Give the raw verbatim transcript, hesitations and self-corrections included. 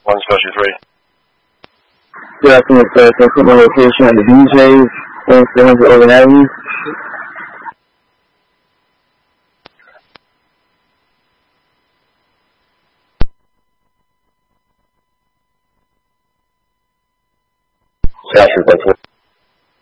one Scotia three. Good afternoon, sir. Can I put my location on the B J's, one three hundred Oregon Avenue? Scotia, that's it.